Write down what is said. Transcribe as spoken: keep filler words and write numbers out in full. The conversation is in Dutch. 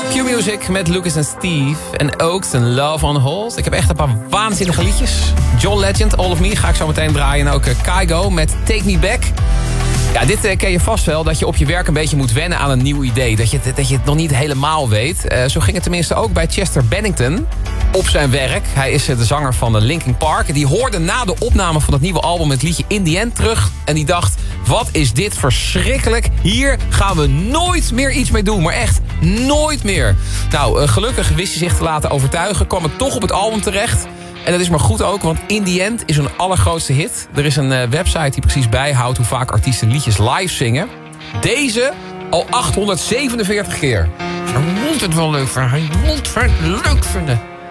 Q-Music met Lucas en Steve. En ook zijn Love on Hold. Ik heb echt een paar waanzinnige liedjes. John Legend, All of Me, ga ik zo meteen draaien. En ook uh, Kygo met Take Me Back. Ja, dit uh, ken je vast wel. Dat je op je werk een beetje moet wennen aan een nieuw idee. Dat je, dat je het nog niet helemaal weet. Uh, zo ging het tenminste ook bij Chester Bennington. Op zijn werk. Hij is uh, de zanger van uh, Linkin Park. Die hoorde na de opname van het nieuwe album het liedje In The End terug. En die dacht, wat is dit verschrikkelijk. Hier gaan we nooit meer iets mee doen. Maar echt nooit meer. Nou, uh, gelukkig wist hij zich te laten overtuigen. Kwam het toch op het album terecht. En dat is maar goed ook, want In The End is hun allergrootste hit. Er is een uh, website die precies bijhoudt hoe vaak artiesten liedjes live zingen. Deze al achthonderdzevenenveertig keer. Hij moet het wel leuk vinden. Hij moet het leuk vinden.